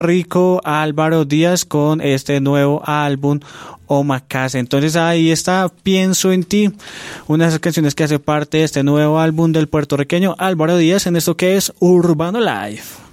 Rico Álvaro Díaz con este nuevo álbum Omakase. Entonces ahí está Pienso en ti, una de esas canciones que hace parte de este nuevo álbum del puertorriqueño Álvaro Díaz en esto que es Urbano Live.